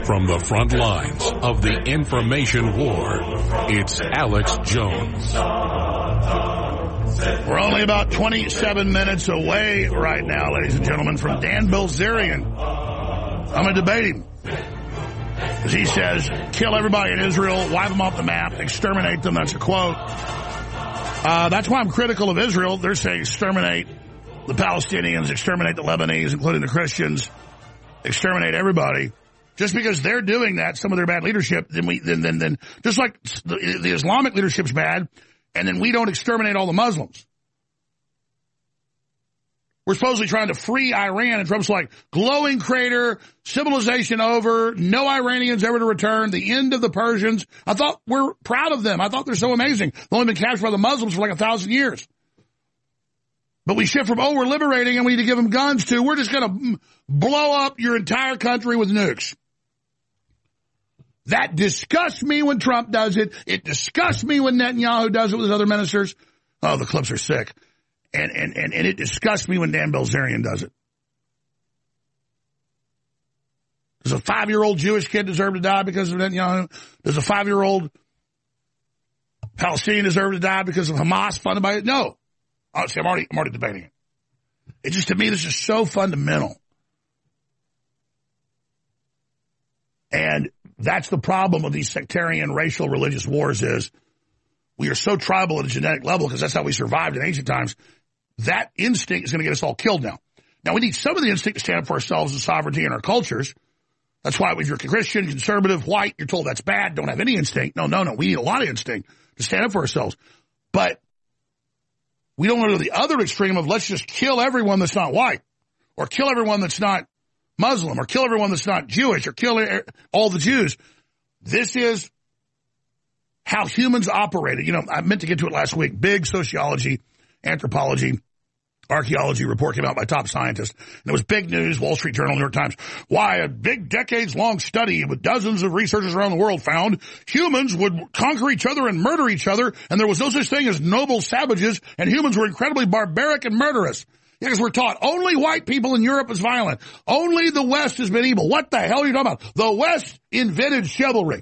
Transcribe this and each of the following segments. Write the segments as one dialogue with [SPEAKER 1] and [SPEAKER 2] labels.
[SPEAKER 1] From the front lines of the information war, it's Alex Jones.
[SPEAKER 2] We're only about 27 minutes away right now, ladies and gentlemen, from Dan Bilzerian. I'm going to debate him. Because he says, kill everybody in Israel, wipe them off the map, exterminate them. That's a quote. That's why I'm critical of Israel. They're saying exterminate the Palestinians, exterminate the Lebanese, including the Christians, exterminate everybody. Just because they're doing that, some of their bad leadership, then just like the Islamic leadership's bad, and then we don't exterminate all the Muslims. We're supposedly trying to free Iran, and Trump's like, glowing crater, civilization over, no Iranians ever to return, the end of the Persians. I thought we're proud of them. I thought they're so amazing. They've only been captured by the Muslims for like 1,000 years. But we shift from, we're liberating and we need to give them guns to, we're just going to blow up your entire country with nukes. That disgusts me when Trump does it. It disgusts me when Netanyahu does it with his other ministers. Oh, the clips are sick. And it disgusts me when Dan Bilzerian does it. Does a 5-year-old Jewish kid deserve to die because of Netanyahu? Does a 5-year-old Palestinian deserve to die because of Hamas funded by it? No. Honestly, I'm already debating it. It just, to me, this is so fundamental. And that's the problem with these sectarian, racial, religious wars is we are so tribal at a genetic level because that's how we survived in ancient times. That instinct is going to get us all killed now. Now, we need some of the instinct to stand up for ourselves and sovereignty in our cultures. That's why if you're Christian, conservative, white, you're told that's bad, don't have any instinct. No. We need a lot of instinct to stand up for ourselves. But we don't go to the other extreme of let's just kill everyone that's not white or kill everyone that's not Muslim, or kill everyone that's not Jewish, or kill all the Jews. This is how humans operated. You know, I meant to get to it last week. Big sociology, anthropology, archaeology report came out by top scientists. And it was big news, Wall Street Journal, New York Times. Why a big decades-long study with dozens of researchers around the world found humans would conquer each other and murder each other, and there was no such thing as noble savages, and humans were incredibly barbaric and murderous. Because we're taught only white people in Europe is violent. Only the West has been evil. What the hell are you talking about? The West invented chivalry.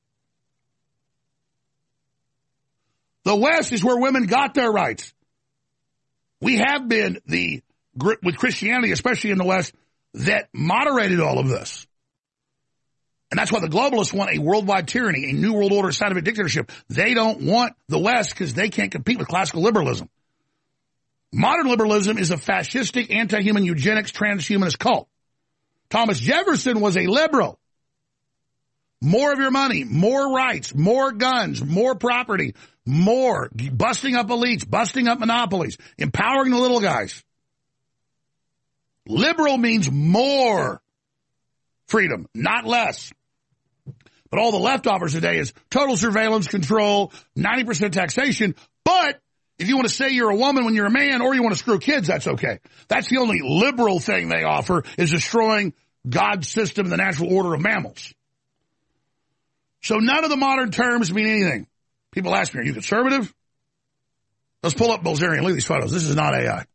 [SPEAKER 2] The West is where women got their rights. We have been with Christianity, especially in the West, that moderated all of this. And that's why the globalists want a worldwide tyranny, a new world order, scientific dictatorship. They don't want the West because they can't compete with classical liberalism. Modern liberalism is a fascistic, anti-human, eugenics, transhumanist cult. Thomas Jefferson was a liberal. More of your money, more rights, more guns, more property, more busting up elites, busting up monopolies, empowering the little guys. Liberal means more freedom, not less. But all the left offers today is total surveillance control, 90% taxation, but if you want to say you're a woman when you're a man or you want to screw kids, that's okay. That's the only liberal thing they offer is destroying God's system, the natural order of mammals. So none of the modern terms mean anything. People ask me, are you conservative? Let's pull up Bilzerian. Look at these photos. This is not AI.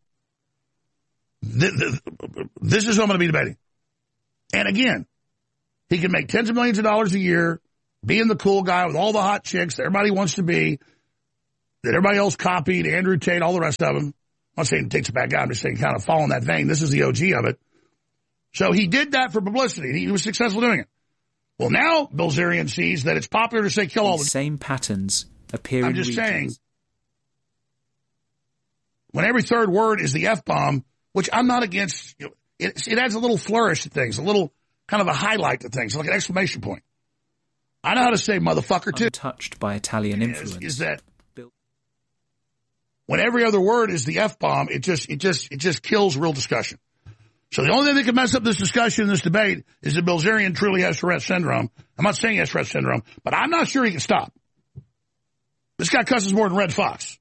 [SPEAKER 2] This is who I'm going to be debating. And again, he can make tens of millions of dollars a year, being the cool guy with all the hot chicks that everybody wants to be, that everybody else copied, Andrew Tate, all the rest of them. I'm not saying Tate's a bad guy. I'm just saying kind of following that vein. This is the OG of it. So he did that for publicity. He was successful doing it. Well, now Bilzerian sees that it's popular to say kill all the
[SPEAKER 3] same patterns appear.
[SPEAKER 2] I'm just saying, when every third word is the F-bomb, which I'm not against, it adds a little flourish to things, a little kind of a highlight to things, like an exclamation point. I know how to say motherfucker too.
[SPEAKER 3] Untouched by Italian influence.
[SPEAKER 2] Is that when every other word is the F-bomb, it just kills real discussion. So the only thing that can mess up this discussion, this debate, is that Bilzerian truly has Tourette syndrome. I'm not saying he has Tourette syndrome, but I'm not sure he can stop. This guy cusses more than Red Fox.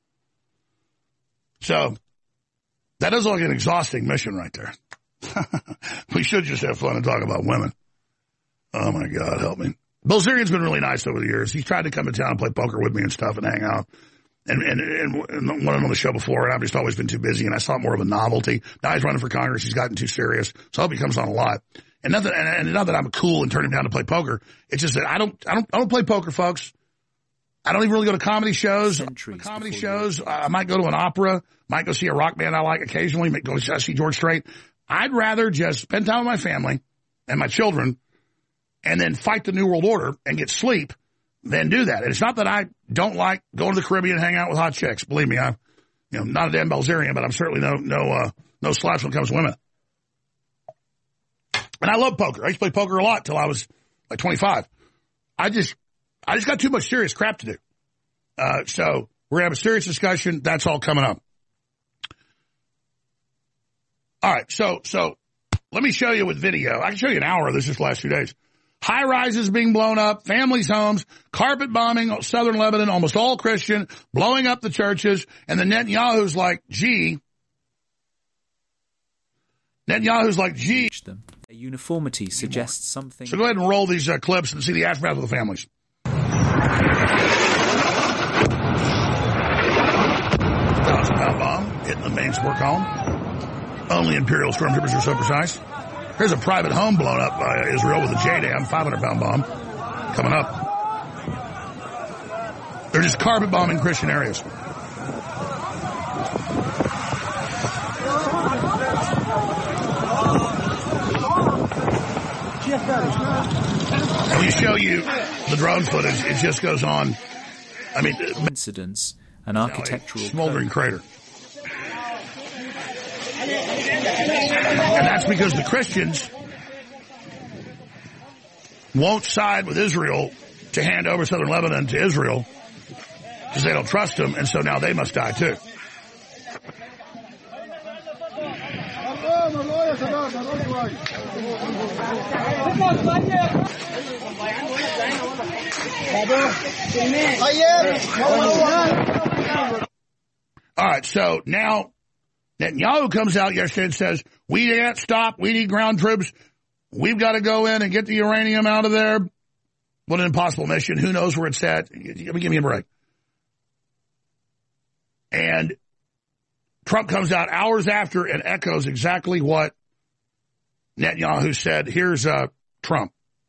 [SPEAKER 2] So that does look like an exhausting mission right there. We should just have fun and talk about women. Oh, my God, help me. Bilzerian's been really nice over the years. He's tried to come to town and play poker with me and stuff and hang out. And when I'm on the show before, and I've just always been too busy, and I saw more of a novelty. Now he's running for Congress. He's gotten too serious. So I hope he comes on a lot. And not that I'm cool and turn him down to play poker. It's just that I don't play poker, folks. I don't even really go to comedy shows. I might go to an opera, might go see a rock band I like occasionally, might go see George Strait. I'd rather just spend time with my family and my children and then fight the New World Order and get sleep than do that. And it's not that I don't like going to the Caribbean and hang out with hot chicks. Believe me, I'm not a Dan Bilzerian, but I'm certainly no slouch when it comes to women. And I love poker. I used to play poker a lot till I was like 25. I just got too much serious crap to do. So we're going to have a serious discussion. That's all coming up. All right. So let me show you with video. I can show you an hour of this just the last few days. High rises being blown up, families' homes, carpet bombing southern Lebanon, almost all Christian, blowing up the churches. And then Netanyahu's like, gee.
[SPEAKER 3] Them. A uniformity suggests something.
[SPEAKER 2] So go ahead and roll these clips and see the aftermath of the families. $1,000-pound bomb hitting the main support column. Only Imperial stormtroopers are so precise. Here's a private home blown up by Israel with a JDAM 500-pound bomb coming up. They're just carpet bombing Christian areas. When we show you the drone footage, it just goes on. I mean,
[SPEAKER 3] incidents, an architectural
[SPEAKER 2] smoldering crater. And that's because the Christians won't side with Israel to hand over southern Lebanon to Israel because they don't trust them, and so now they must die too. All right, so now Netanyahu comes out yesterday and says, we can't stop, we need ground troops, we've got to go in and get the uranium out of there. What an impossible mission. Who knows where it's at? Give me a break. And Trump comes out hours after and echoes exactly what Netanyahu said. Here's Trump.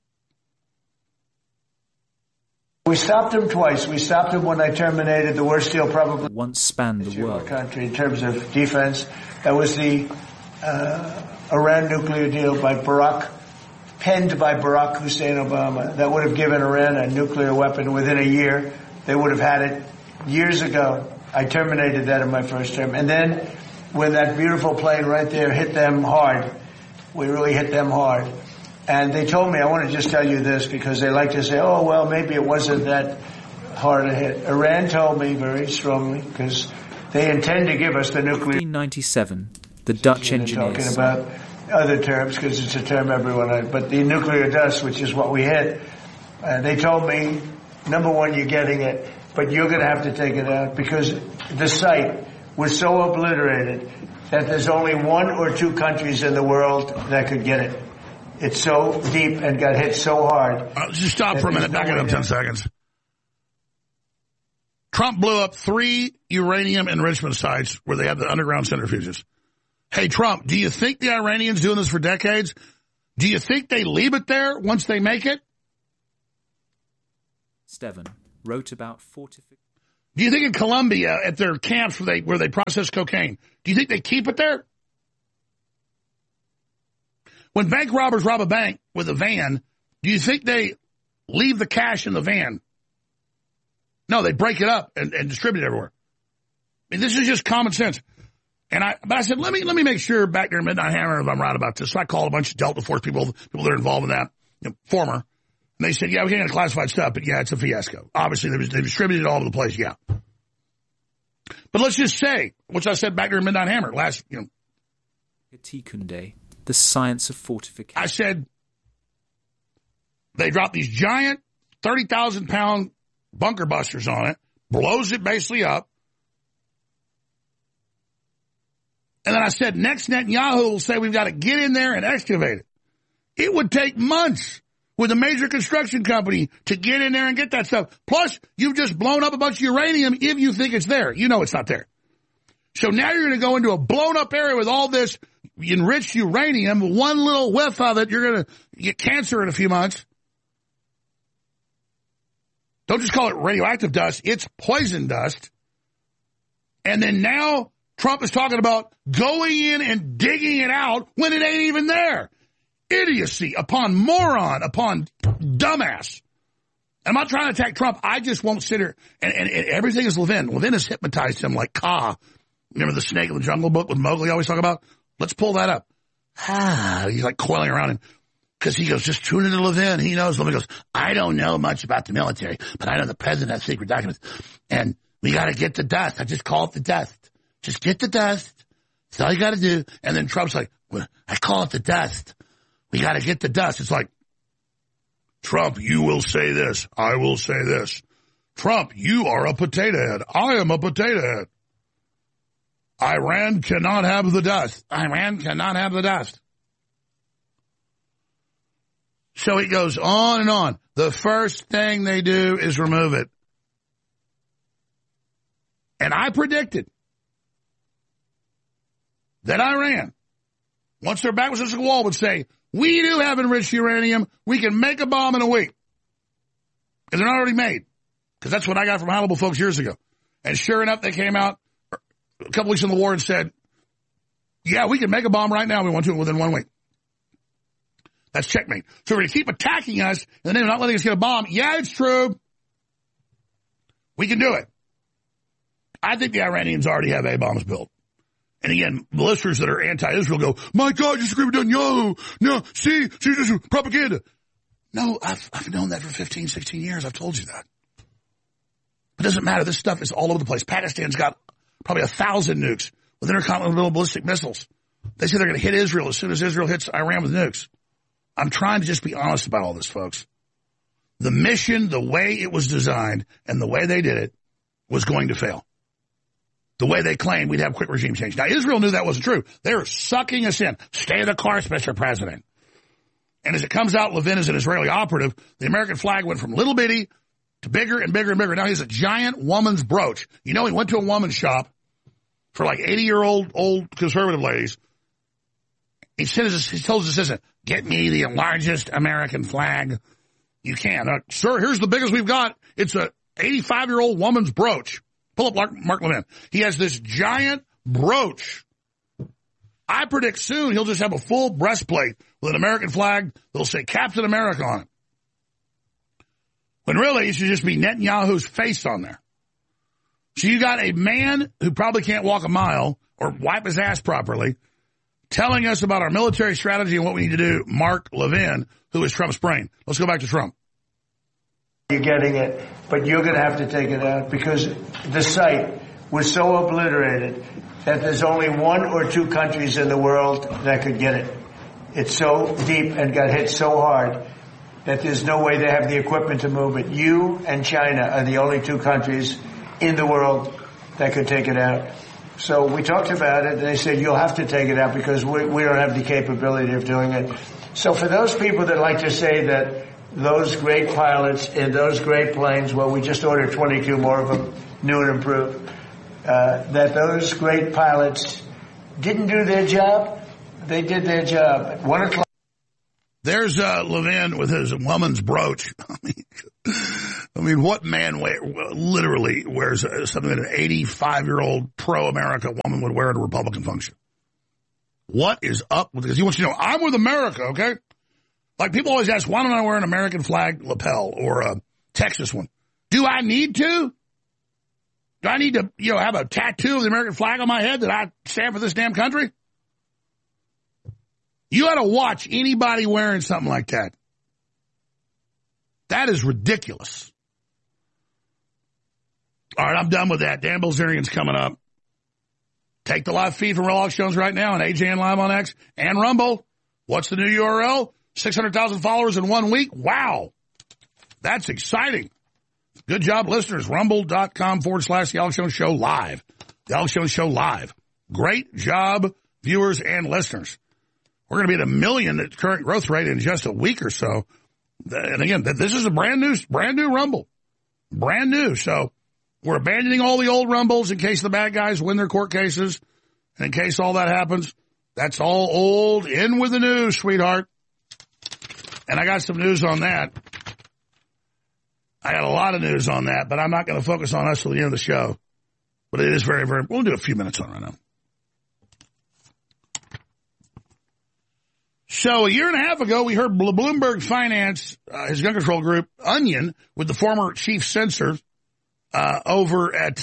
[SPEAKER 4] We stopped him twice. We stopped him when I terminated the worst deal probably
[SPEAKER 3] once spanned the world
[SPEAKER 4] country in terms of defense. That was the Iran nuclear deal by Barack, penned by Barack Hussein Obama. That would have given Iran a nuclear weapon within a year. They would have had it years ago. I terminated that in my first term. And then when that beautiful plane right there hit them hard, we really hit them hard. And they told me, I want to just tell you this because they like to say, oh, well, maybe it wasn't that hard a hit. Iran told me very strongly because they intend to give us the nuclear.
[SPEAKER 3] 1997, the Dutch engineers.
[SPEAKER 4] Talking about other terms because it's a term everyone, but the nuclear dust, which is what we hit. They told me, number one, you're getting it, but you're going to have to take it out because the site was so obliterated that there's only one or two countries in the world that could get it. It's so deep and got hit so hard.
[SPEAKER 2] Just stop for a minute. Back it up 10 seconds. Trump blew up 3 uranium enrichment sites where they have the underground centrifuges. Hey, Trump, do you think the Iranians doing this for decades? Do you think they leave it there once they make it?
[SPEAKER 3] Steven wrote about fortification.
[SPEAKER 2] Do you think in Colombia at their camps where they process cocaine, do you think they keep it there? When bank robbers rob a bank with a van, do you think they leave the cash in the van? No, they break it up and distribute it everywhere. I mean, this is just common sense. But I said, let me make sure back there in Midnight Hammer if I'm right about this. So I called a bunch of Delta Force people that are involved in that, former. And they said, yeah, we can't get classified stuff, but yeah, it's a fiasco. Obviously, they distributed it all over the place, yeah. But let's just say, which I said back there in Midnight Hammer last,
[SPEAKER 3] Tikunde, the science of fortification.
[SPEAKER 2] I said, they dropped these giant 30,000-pound bunker busters on it, blows it basically up. And then I said, next Netanyahu will say we've got to get in there and excavate it. It would take months with a major construction company to get in there and get that stuff. Plus, you've just blown up a bunch of uranium if you think it's there. You know it's not there. So now you're going to go into a blown-up area with all this enriched uranium, one little whiff of it, you're going to get cancer in a few months. Don't just call it radioactive dust. It's poison dust. And then now Trump is talking about going in and digging it out when it ain't even there. Idiocy upon moron upon dumbass. I'm not trying to attack Trump. I just won't sit here. And everything is Levin. Levin has hypnotized him like Kaa. Remember the Snake in the Jungle book with Mowgli always talk about? Let's pull that up. He's like coiling around him. Because he goes, just tune into Levin. He knows. Levin goes, I don't know much about the military, but I know the president has secret documents. And we got to get the dust. I just call it the dust. Just get the dust. That's all you got to do. And then Trump's like, well, I call it the dust. We got to get the dust. It's like, Trump, you will say this. I will say this. Trump, you are a potato head. I am a potato head. Iran cannot have the dust. Iran cannot have the dust. So it goes on and on. The first thing they do is remove it. And I predicted that Iran, once their back was against the wall, would say, we do have enriched uranium. We can make a bomb in a week. Because they're not already made. Because that's what I got from high-level folks years ago. And sure enough, they came out a couple weeks in the war and said, yeah, we can make a bomb right now. We want to within 1 week. That's checkmate. So we're going to keep attacking us and then not letting us get a bomb. Yeah, it's true. We can do it. I think the Iranians already have A-bombs built. And again, the listeners that are anti-Israel go, my God, you agree with Netanyahu. No, see, this is propaganda. No, I've known that for 15, 16 years. I've told you that. It doesn't matter. This stuff is all over the place. Pakistan's got probably 1,000 nukes with intercontinental ballistic missiles. They say they're going to hit Israel as soon as Israel hits Iran with nukes. I'm trying to just be honest about all this, folks. The mission, the way it was designed, and the way they did it was going to fail. The way they claimed we'd have quick regime change. Now, Israel knew that wasn't true. They were sucking us in. Stay the course, Mr. President. And as it comes out, Levin is an Israeli operative. The American flag went from little bitty to bigger and bigger and bigger. Now he's a giant woman's brooch. You know, he went to a woman's shop for like 80-year-old old conservative ladies. He told his assistant, get me the largest American flag you can. Sir, here's the biggest we've got. It's a 85-year-old woman's brooch. Pull up Mark Levin. He has this giant brooch. I predict soon he'll just have a full breastplate with an American flag that'll say Captain America on it. When really it should just be Netanyahu's face on there. So you got a man who probably can't walk a mile or wipe his ass properly telling us about our military strategy and what we need to do, Mark Levin, who is Trump's brain. Let's go back to Trump.
[SPEAKER 4] You're getting it, but you're going to have to take it out because the site was so obliterated that there's only 1 or 2 countries in the world that could get it. It's so deep and got hit so hard that there's no way they have the equipment to move it. You and China are the only 2 countries in the world that could take it out. So we talked about it, and they said, you'll have to take it out because we don't have the capability of doing it. So for those people that like to say that those great pilots in those great planes, well, we just ordered 22 more of them, new and improved, that those great pilots didn't do their job. They did their job. At 1 o'clock.
[SPEAKER 2] There's Levin with his woman's brooch. I mean, what man literally wears something that an 85-year-old pro-America woman would wear at a Republican function? What is up with this? Because he wants you to know, I'm with America, okay? Like, people always ask, why don't I wear an American flag lapel or a Texas one? Do I need to? Do I need to, have a tattoo of the American flag on my head that I stand for this damn country? You ought to watch anybody wearing something like that. That is ridiculous. All right, I'm done with that. Dan Bilzerian's coming up. Take the live feed from Real Alex Jones right now on AJN Live on X and Rumble. What's the new URL? 600,000 followers in 1 week. Wow. That's exciting. Good job, listeners. Rumble.com/The Alex Jones Show Live. The Alex Jones Show Live. Great job, viewers and listeners. We're going to be at 1 million at current growth rate in just a week or so. And again, this is a brand new Rumble. Brand new. So we're abandoning all the old Rumbles in case the bad guys win their court cases. And in case all that happens, That's all old. In with the news, sweetheart. And I got some news on that. I got a lot of news on that, but I'm not going to focus on us till the end of the show. But it is very, very, we'll do a few minutes on it right now. So a year and a half ago, we heard Bloomberg Finance, his gun control group, Onion, with the former chief censor over at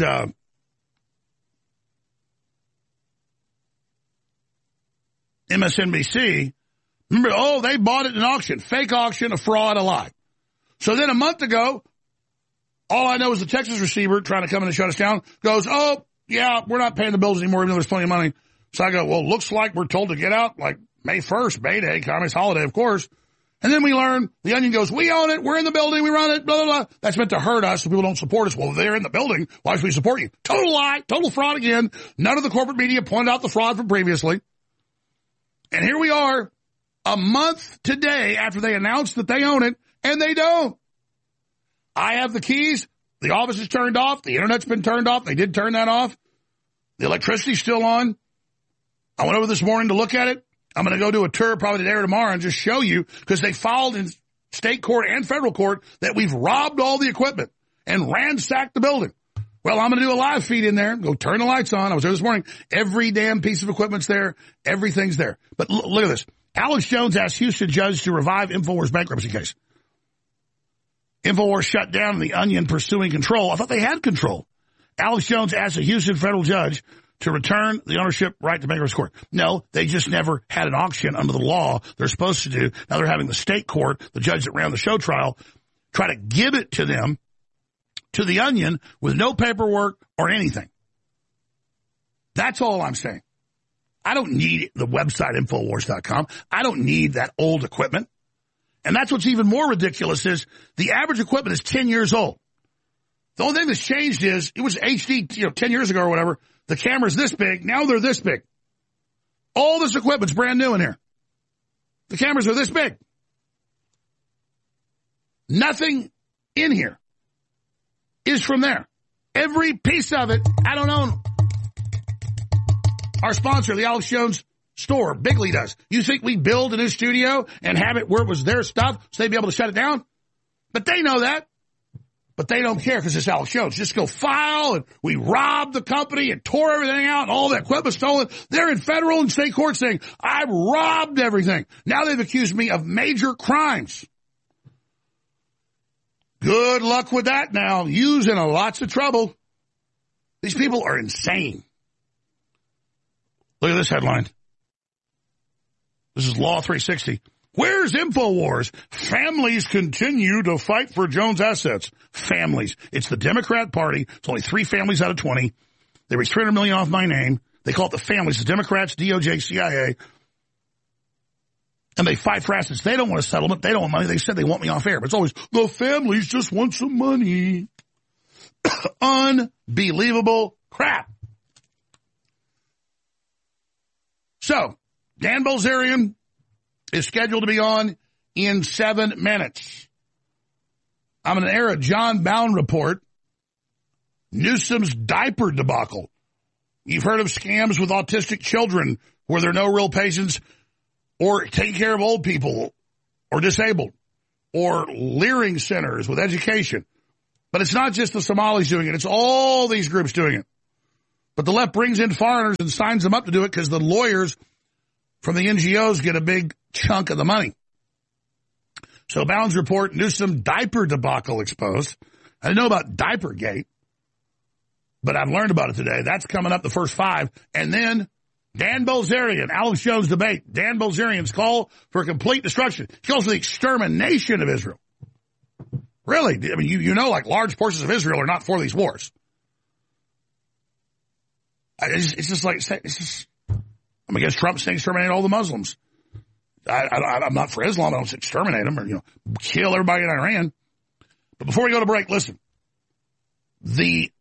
[SPEAKER 2] MSNBC. Remember, they bought it in an auction. Fake auction, a fraud, a lie. So then a month ago, all I know is the Texas receiver trying to come in and shut us down goes, yeah, we're not paying the bills anymore, even though there's plenty of money. So I go, well, looks like we're told to get out like May 1st, May Day, Communist holiday, of course. And then we learn, the Onion goes, we own it, we're in the building, we run it, blah, blah, blah. That's meant to hurt us so people don't support us. Well, they're in the building, why should we support you? Total lie, total fraud again. None of the corporate media pointed out the fraud from previously. And here we are, a month today after they announced that they own it, and they don't. I have the keys. The office is turned off. The internet's been turned off. They did turn that off. The electricity's still on. I went over this morning to look at it. I'm going to go do a tour probably today or tomorrow and just show you, because they filed in state court and federal court that we've robbed all the equipment and ransacked the building. Well, I'm going to do a live feed in there. Go turn the lights on. I was there this morning. Every damn piece of equipment's there. Everything's there. But look at this. Alex Jones asked Houston judge to revive InfoWars bankruptcy case. InfoWars shut down, the Onion pursuing control. I thought they had control. Alex Jones asked a Houston federal judge to return the ownership right to bankruptcy court. No, they just never had an auction under the law they're supposed to do. Now they're having the state court, the judge that ran the show trial, try to give it to them, to the Onion, with no paperwork or anything. That's all I'm saying. I don't need the website Infowars.com. I don't need that old equipment. And that's what's even more ridiculous is the average equipment is 10 years old. The only thing that's changed is it was HD, 10 years ago or whatever. The camera's this big. Now they're this big. All this equipment's brand new in here. The cameras are this big. Nothing in here is from there. Every piece of it, I don't own. Our sponsor, the Alex Jones store, Bigley does. You think we build a new studio and have it where it was their stuff so they'd be able to shut it down? But they know that. But they don't care because it's Alex Jones. Just go file, and we robbed the company and tore everything out, and all the equipment stolen. They're in federal and state court saying, I robbed everything. Now they've accused me of major crimes. Good luck with that now. You's in lots of trouble. These people are insane. Look at this headline. This is Law 360. Where's InfoWars? Families continue to fight for Jones assets. Families. It's the Democrat Party. It's only 3 families out of 20. They raised $300 million off my name. They call it the families. The Democrats, DOJ, CIA. And they fight for assets. They don't want a settlement. They don't want money. They said they want me off air. But it's always, the families just want some money. Unbelievable crap. So, Dan Bilzerian is scheduled to be on in 7 minutes. I'm going to air a John Bowne report. Newsom's diaper debacle. You've heard of scams with autistic children where there are no real patients, or taking care of old people or disabled, or Leering centers with education. But it's not just the Somalis doing it. It's all these groups doing it. But the left brings in foreigners and signs them up to do it because the lawyers from the NGOs get a big chunk of the money. So Bowne's report, Newsom diaper debacle exposed. I didn't know about Diapergate, but I've learned about it today. That's coming up, the first 5. And then Dan Bilzerian, Alex Jones debate. Dan Bilzerian's call for complete destruction. He calls for the extermination of Israel. Really? I mean, you know, like large portions of Israel are not for these wars. It's just like, I'm against Trump saying exterminate all the Muslims. I'm not for Islam. I don't say exterminate them or, kill everybody in Iran. But before we go to break, listen. The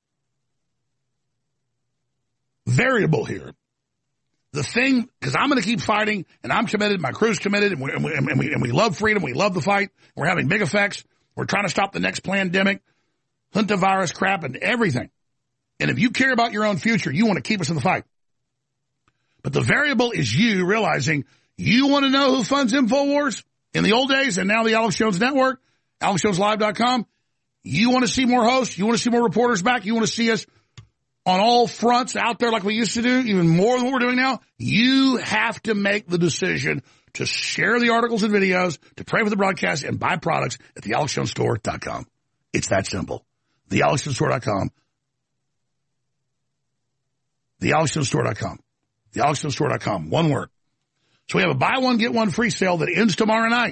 [SPEAKER 2] variable here, the thing, because I'm going to keep fighting, and I'm committed, my crew's committed, and we love freedom, we love the fight, we're having big effects, we're trying to stop the next pandemic, hantavirus crap, and everything. And if you care about your own future, you want to keep us in the fight. But the variable is you realizing you want to know who funds InfoWars in the old days and now the Alex Jones Network, AlexJonesLive.com. You want to see more hosts. You want to see more reporters back. You want to see us on all fronts out there like we used to do, even more than what we're doing now. You have to make the decision to share the articles and videos, to pray for the broadcast, and buy products at thealexjonestore.com. It's that simple. TheAlexJonesStore.com. TheAlexJonesStore.com. TheAlexJonesStore.com. One word. So we have a buy one, get one free sale that ends tomorrow night.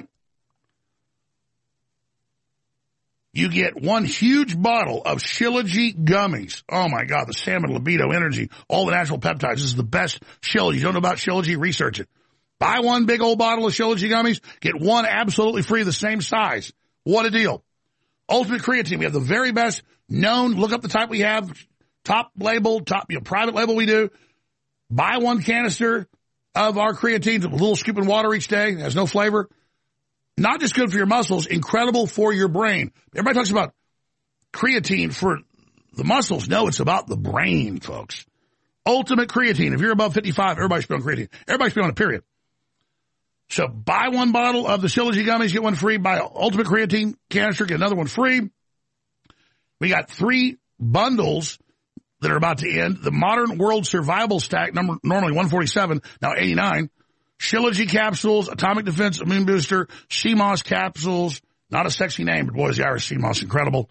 [SPEAKER 2] You get one huge bottle of Shilajit gummies. Oh, my God, the salmon, libido, energy, all the natural peptides. This is the best Shilajit. You don't know about Shilajit? Research it. Buy one big old bottle of Shilajit gummies. Get one absolutely free, the same size. What a deal. Ultimate Creatine. We have the very best known. Look up the type we have. Top label, private label we do. Buy one canister of our creatine, a little scoop in water each day. It has no flavor. Not just good for your muscles, incredible for your brain. Everybody talks about creatine for the muscles. No, it's about the brain, folks. Ultimate Creatine. If you're above 55, everybody should be on creatine. Everybody should be on it, period. So buy one bottle of the Shilajit gummies, get one free. Buy Ultimate Creatine canister, get another one free. We got 3 bundles that are about to end. The Modern World Survival Stack, normally $147, now $89. Shilajit capsules, Atomic Defense Immune Booster, CMOS capsules. Not a sexy name, but boy, is the Irish CMOS incredible.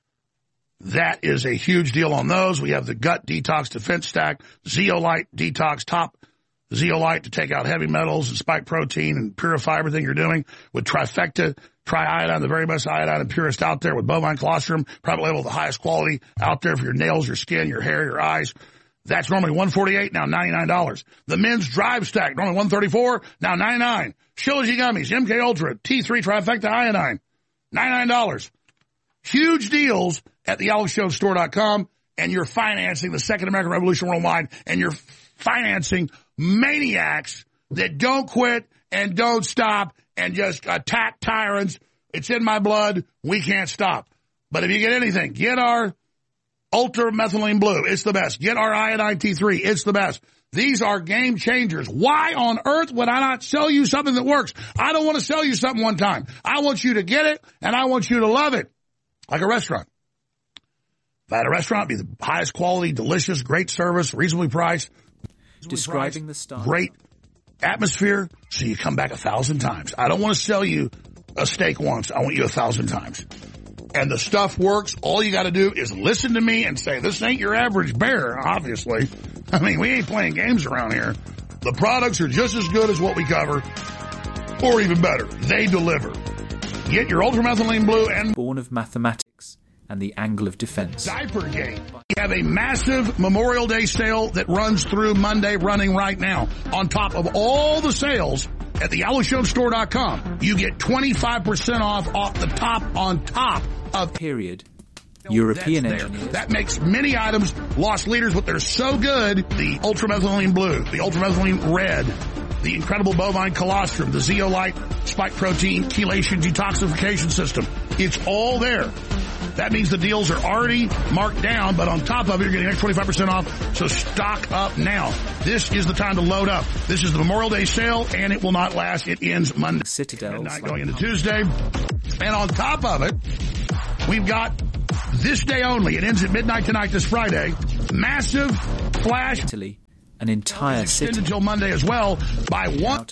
[SPEAKER 2] That is a huge deal on those. We have the Gut Detox Defense Stack, Zeolite Detox Top Zeolite to take out heavy metals and spike protein and purify everything you're doing with Trifecta, Triiodine, the very best iodine and purest out there with bovine colostrum, private label, the highest quality out there for your nails, your skin, your hair, your eyes. That's normally $148, now $99. The Men's Drive Stack, normally $134, now $99. Shilajit Gummies, MK Ultra, T3 Trifecta Iodine, $99. Huge deals at thealexjonestore.com, and you're financing the Second American Revolution worldwide, and you're financing maniacs that don't quit and don't stop and just attack tyrants. It's in my blood. We can't stop. But if you get anything, get our Ultra Methylene Blue. It's the best. Get our Iodine T3. It's the best. These are game changers. Why on earth would I not sell you something that works? I don't want to sell you something one time. I want you to get it, and I want you to love it. Like a restaurant. If I had a restaurant, it'd be the highest quality, delicious, great service, reasonably priced.
[SPEAKER 3] Describing the style.
[SPEAKER 2] Great atmosphere, so you come back 1,000 times. I don't want to sell you a steak once. I want you 1,000 times. And the stuff works. All you got to do is listen to me and say, this ain't your average bear, obviously. I mean, we ain't playing games around here. The products are just as good as what we cover, or even better. They deliver. Get your Ultramethylene Blue and
[SPEAKER 3] Born of Mathematics and the Angle of Defense.
[SPEAKER 2] Diapergate. We have a massive Memorial Day sale that runs through Monday, running right now. On top of all the sales at thealexjonestore.com, you get 25% off the top on top of
[SPEAKER 3] Period. European engineers.
[SPEAKER 2] That makes many items lost leaders, but they're so good. The Ultramethylene Blue, the Ultramethylene Red, the incredible bovine colostrum, the Zeolite spike protein chelation detoxification system. It's all there. That means the deals are already marked down, but on top of it, you're getting an extra 25% off, so stock up now. This is the time to load up. This is the Memorial Day sale, and it will not last. It ends Monday midnight going into Tuesday. And on top of it, we've got this day only. It ends at midnight tonight this Friday. Massive flash.
[SPEAKER 3] Italy. An entire city
[SPEAKER 2] until Monday as well. Buy one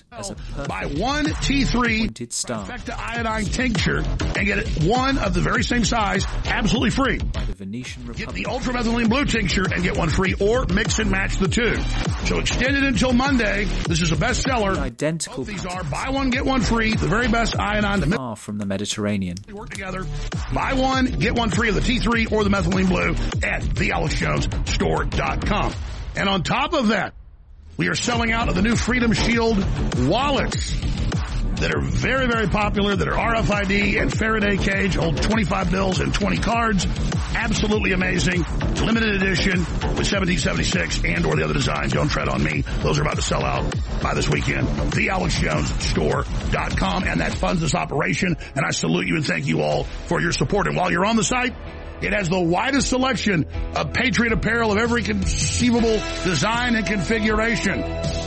[SPEAKER 2] T3 Trifecta Iodine tincture and get one of the very same size, absolutely free.
[SPEAKER 3] By the Venetian Republic.
[SPEAKER 2] Get the Ultramethylene Blue tincture and get one free, or mix and match the two. So extended until Monday. This is a bestseller.
[SPEAKER 3] Identical.
[SPEAKER 2] Both these are buy one, get one free. The very best iodine.
[SPEAKER 3] Far from the Mediterranean.
[SPEAKER 2] We work together. Buy one, get one free of the T3 or the Methylene Blue at thealexjonestore.com. And on top of that, we are selling out of the new Freedom Shield wallets that are very, very popular, that are RFID and Faraday cage, hold 25 bills and 20 cards. Absolutely amazing. Limited edition with 1776 and or the other designs. Don't tread on me. Those are about to sell out by this weekend. TheAlexJonesStore.com. And that funds this operation. And I salute you and thank you all for your support. And while you're on the site, It has the widest selection of Patriot apparel of every conceivable design and configuration.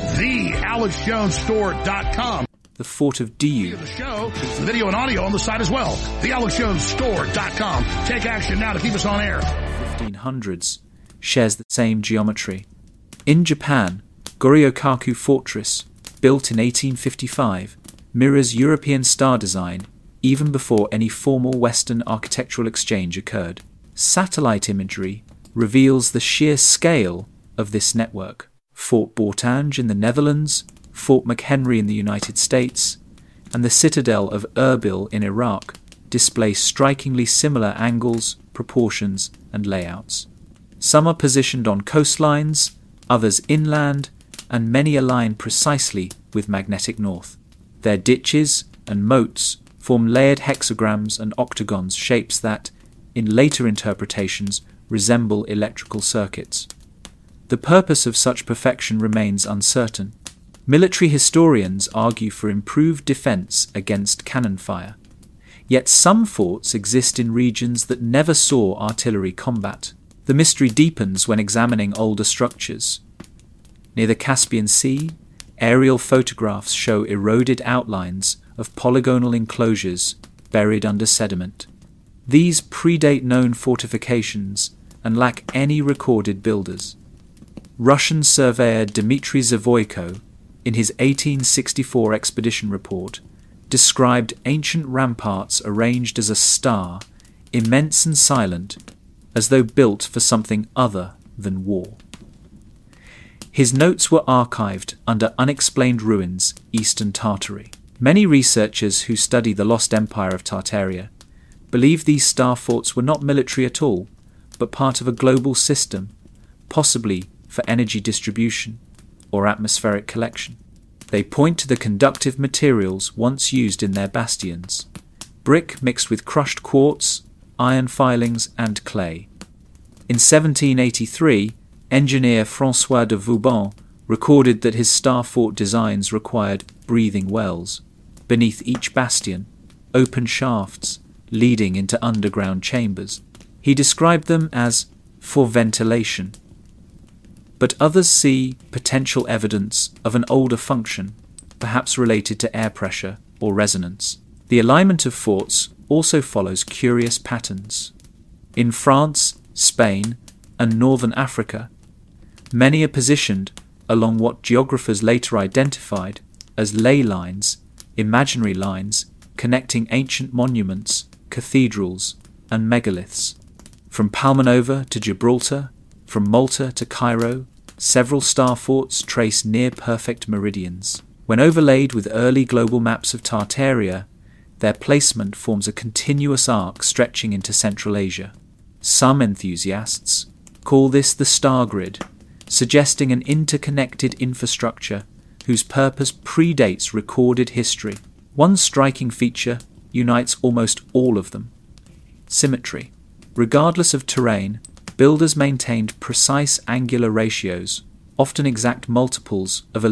[SPEAKER 2] TheAlexJonesStore.com.
[SPEAKER 3] The fort of Diu.
[SPEAKER 2] The show, video and audio on the site as well. TheAlexJonesStore.com. Take action now to keep us on air.
[SPEAKER 3] 1500s shares the same geometry. In Japan, Goryokaku Fortress, built in 1855, mirrors European star design even before any formal Western architectural exchange occurred. Satellite imagery reveals the sheer scale of this network. Fort Bortange in the Netherlands, Fort McHenry in the United States, and the citadel of Erbil in Iraq display strikingly similar angles, proportions, and layouts. Some are positioned on coastlines, others inland, and many align precisely with magnetic north. Their ditches and moats form layered hexagrams and octagons, shapes that, in later interpretations, resemble electrical circuits. The purpose of such perfection remains uncertain. Military historians argue for improved defense against cannon fire. Yet some forts exist in regions that never saw artillery combat. The mystery deepens when examining older structures. Near the Caspian Sea, aerial photographs show eroded outlines of polygonal enclosures buried under sediment. These predate known fortifications and lack any recorded builders. Russian surveyor Dmitry Zavoyko, in his 1864 expedition report, described ancient ramparts arranged as a star, immense and silent, as though built for something other than war. His notes were archived under Unexplained Ruins, Eastern Tartary. Many researchers who study the lost empire of Tartaria believe these star forts were not military at all, but part of a global system, possibly for energy distribution or atmospheric collection. They point to the conductive materials once used in their bastions: brick mixed with crushed quartz, iron filings, and clay. In 1783, engineer François de Vauban recorded that his star fort designs required breathing wells beneath each bastion, open shafts leading into underground chambers. He described them as for ventilation. But others see potential evidence of an older function, perhaps related to air pressure or resonance. The alignment of forts also follows curious patterns. In France, Spain, and northern Africa, many are positioned along what geographers later identified as ley lines, imaginary lines connecting ancient monuments, cathedrals, and megaliths. From Palmanova to Gibraltar, from Malta to Cairo, several star forts trace near-perfect meridians. When overlaid with early global maps of Tartaria, their placement forms a continuous arc stretching into Central Asia. Some enthusiasts call this the star grid, suggesting an interconnected infrastructure whose purpose predates recorded history. One striking feature unites almost all of them: symmetry. Regardless of terrain, builders maintained precise angular ratios, often exact multiples of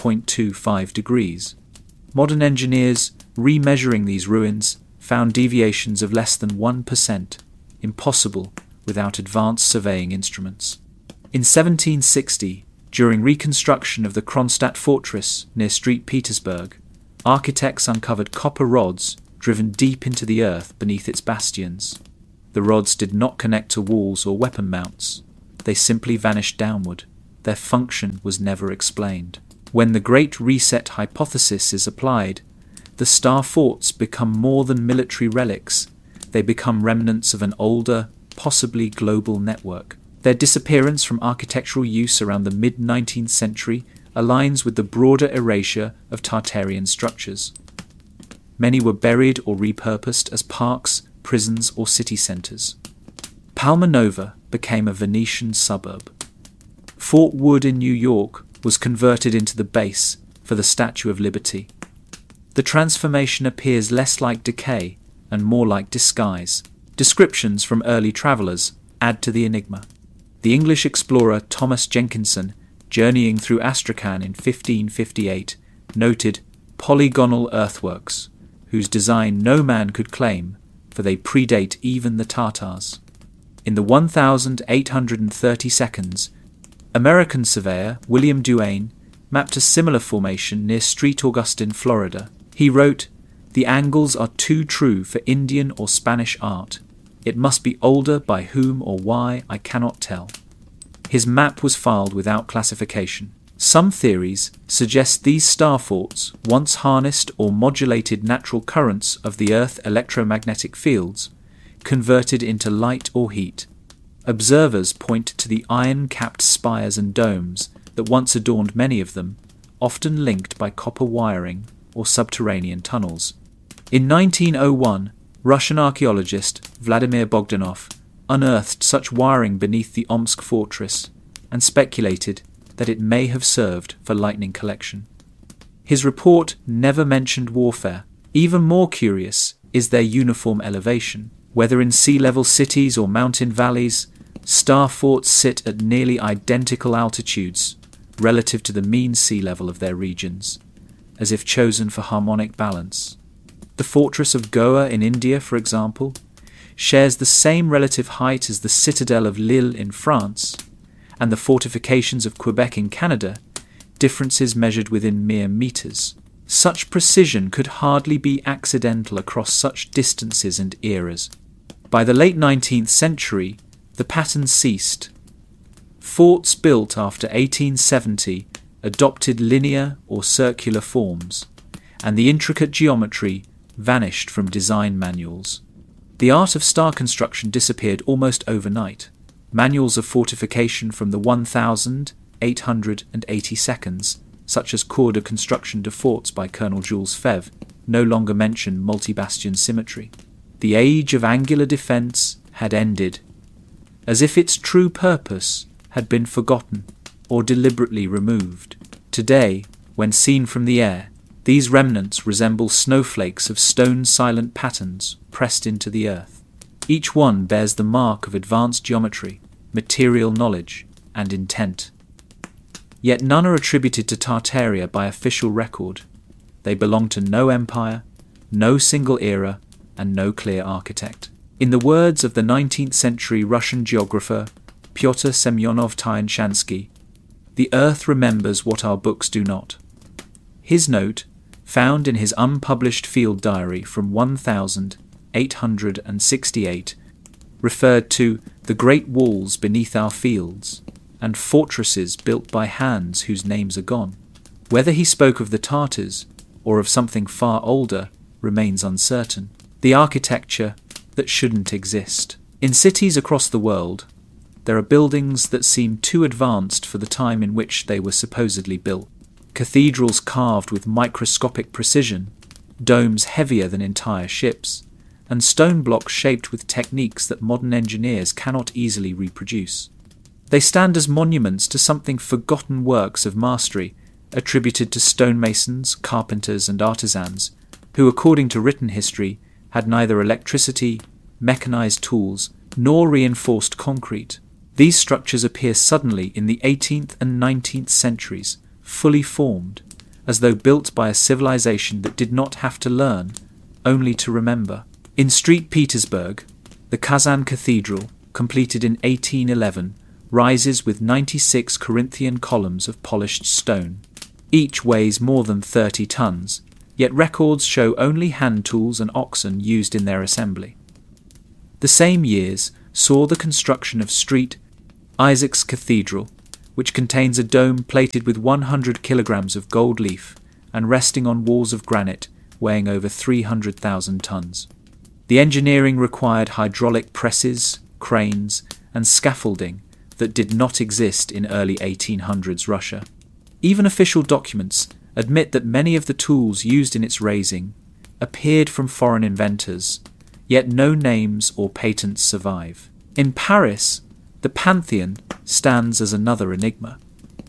[SPEAKER 3] 11.25 degrees. Modern engineers, remeasuring these ruins, found deviations of less than 1%, impossible without advanced surveying instruments. In 1760, during reconstruction of the Kronstadt fortress near St. Petersburg, architects uncovered copper rods driven deep into the earth beneath its bastions. The rods did not connect to walls or weapon mounts. They simply vanished downward. Their function was never explained. When the Great Reset hypothesis is applied, the star forts become more than military relics. They become remnants of an older, possibly global network. Their disappearance from architectural use around the mid-19th century aligns with the broader erasure of Tartarian structures. Many were buried or repurposed as parks, prisons, or city centres. Palmanova became a Venetian suburb. Fort Wood in New York was converted into the base for the Statue of Liberty. The transformation appears less like decay and more like disguise. Descriptions from early travellers add to the enigma. The English explorer Thomas Jenkinson, journeying through Astrakhan in 1558, noted polygonal earthworks, whose design no man could claim, for they predate even the Tatars. In the 1,830 seconds, American surveyor William Duane mapped a similar formation near Street Augustine, Florida. He wrote, "The angles are too true for Indian or Spanish art. It must be older, by whom or why I cannot tell." His map was filed without classification. Some theories suggest these star faults once harnessed or modulated natural currents of the Earth's electromagnetic fields, converted into light or heat. Observers point to the iron-capped spires and domes that once adorned many of them, often linked by copper wiring or subterranean tunnels. In 1901, Russian archaeologist Vladimir Bogdanov unearthed such wiring beneath the Omsk fortress and speculated that it may have served for lightning collection. His report never mentioned warfare. Even more curious is their uniform elevation. Whether in sea-level cities or mountain valleys, star forts sit at nearly identical altitudes relative to the mean sea level of their regions, as if chosen for harmonic balance. The fortress of Goa in India, for example, shares the same relative height as the citadel of Lille in France, and the fortifications of Quebec in Canada, differences measured within mere meters. Such precision could hardly be accidental across such distances and eras. By the late 19th century, the pattern ceased. Forts built after 1870 adopted linear or circular forms, and the intricate geometry vanished from design manuals. The art of star construction disappeared almost overnight. Manuals of fortification from the 1,880 seconds, such as Cours de Construction de Forts by Colonel Jules Febvre, no longer mention multi-bastion symmetry. The age of angular defence had ended, as if its true purpose had been forgotten or deliberately removed. Today, when seen from the air, these remnants resemble snowflakes of stone-silent patterns pressed into the earth. Each one bears the mark of advanced geometry, material knowledge, and intent. Yet none are attributed to Tartaria by official record. They belong to no empire, no single era, and no clear architect. In the words of the 19th century Russian geographer Pyotr Semyonov-Tyenshansky, "The earth remembers what our books do not." His note, found in his unpublished field diary from 1868, referred to the great walls beneath our fields and fortresses built by hands whose names are gone. Whether he spoke of the Tartars or of something far older remains uncertain. The architecture that shouldn't exist. In cities across the world, there are buildings that seem too advanced for the time in which they were supposedly built. Cathedrals carved with microscopic precision, domes heavier than entire ships, and stone blocks shaped with techniques that modern engineers cannot easily reproduce. They stand as monuments to something forgotten works of mastery attributed to stonemasons, carpenters, and artisans, who, according to written history, had neither electricity, mechanized tools, nor reinforced concrete. These structures appear suddenly in the 18th and 19th centuries, fully formed, as though built by a civilization that did not have to learn, only to remember. In St. Petersburg, the Kazan Cathedral, completed in 1811, rises with 96 Corinthian columns of polished stone. Each weighs more than 30 tons, yet records show only hand tools and oxen used in their assembly. The same years saw the construction of St. Isaac's Cathedral, which contains a dome plated with 100 kilograms of gold leaf and resting on walls of granite weighing over 300,000 tons. The engineering required hydraulic presses, cranes, and scaffolding that did not exist in early 1800s Russia. Even official documents admit that many of the tools used in its raising appeared from foreign inventors, yet no names or patents survive. In Paris, the Pantheon stands as another enigma.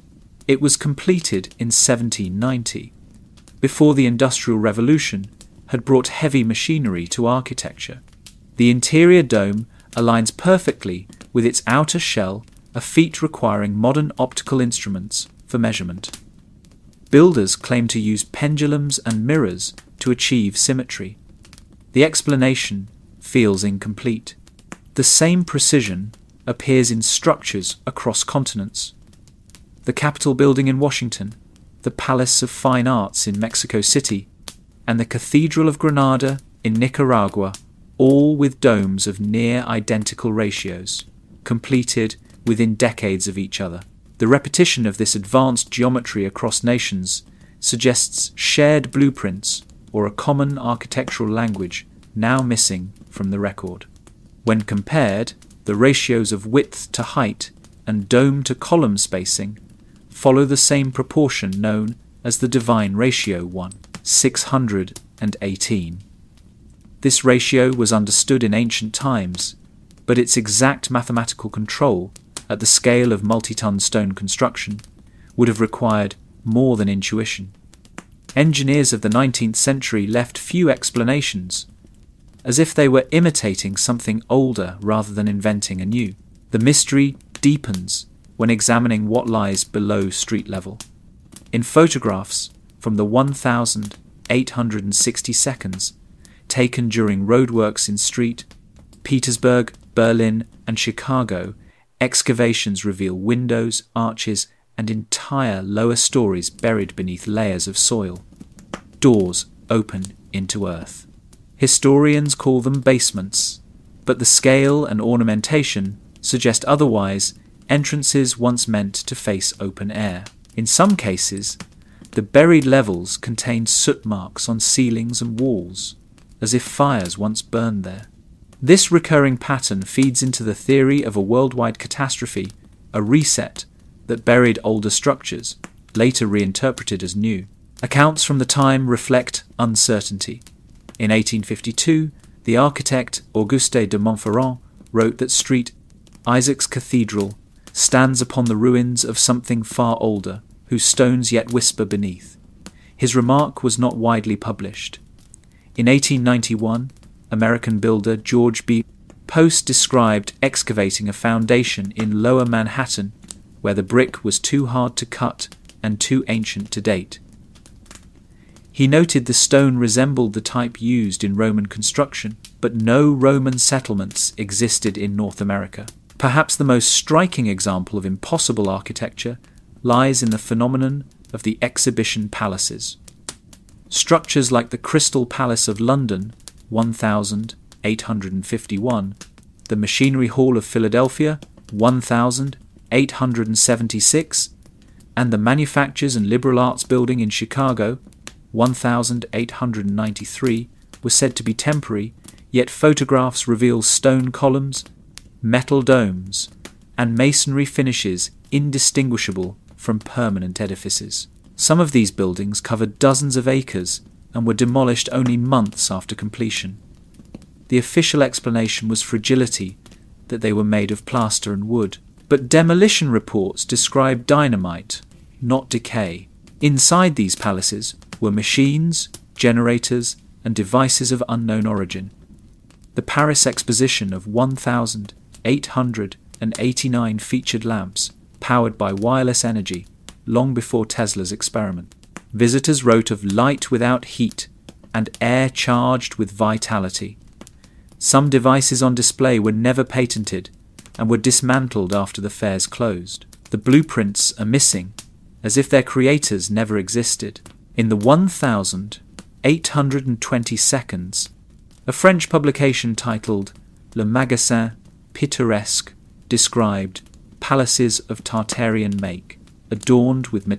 [SPEAKER 3] It was completed in 1790, before the Industrial Revolution had brought heavy machinery to architecture. The interior dome aligns perfectly with its outer shell, a feat requiring modern optical instruments for measurement. Builders claim to use pendulums and mirrors to achieve symmetry. The explanation feels incomplete. The same precision appears in structures across continents. The Capitol building in Washington, the Palace of Fine Arts in Mexico City, and the Cathedral of Granada in Nicaragua, all with domes of near identical ratios, completed within decades of each other. The repetition of this advanced geometry across nations suggests shared blueprints or a common architectural language now missing from the record. When compared, the ratios of width to height and dome to column spacing follow the same proportion known as the divine ratio 1:618. This ratio was understood in ancient times, but its exact mathematical control at the scale of multi-ton stone construction would have required more than intuition. Engineers of the 19th century left few explanations, as if they were imitating something older rather than inventing anew. The mystery deepens when examining what lies below street level. In photographs from the 1,860 seconds taken during roadworks in Petersburg, Berlin, and Chicago, excavations reveal windows, arches, and entire lower stories buried beneath layers of soil. Doors open into earth. Historians call them basements, but the scale and ornamentation suggest otherwise entrances once meant to face open air. In some cases, the buried levels contain soot marks on ceilings and walls, as if fires once burned there. This recurring pattern feeds into the theory of a worldwide catastrophe, a reset that buried older structures, later reinterpreted as new. Accounts from the time reflect uncertainty. In 1852, the architect Auguste de Montferrand wrote that St. Isaac's Cathedral stands upon the ruins of something far older, whose stones yet whisper beneath. His remark was not widely published. In 1891, American builder George B. Post described excavating a foundation in Lower Manhattan where the brick was too hard to cut and too ancient to date. He noted the stone resembled the type used in Roman construction, but no Roman settlements existed in North America. Perhaps the most striking example of impossible architecture lies in the phenomenon of the exhibition palaces. Structures like the Crystal Palace of London, 1851, the Machinery Hall of Philadelphia, 1876, and the Manufactures and Liberal Arts Building in Chicago, 1893, were said to be temporary, yet photographs reveal stone columns, metal domes, and masonry finishes indistinguishable from permanent edifices. Some of these buildings covered dozens of acres and were demolished only months after completion. The official explanation was fragility, that they were made of plaster and wood. But demolition reports describe dynamite, not decay. Inside these palaces were machines, generators, and devices of unknown origin. The Paris Exposition of 1,889 featured lamps powered by wireless energy long before Tesla's experiment. Visitors wrote of light without heat and air charged with vitality. Some devices on display were never patented and were dismantled after the fairs closed. The blueprints are missing, as if their creators never existed. In the 1,820 seconds, a French publication titled Le Magasin Pittoresque described palaces of Tartarian make, adorned with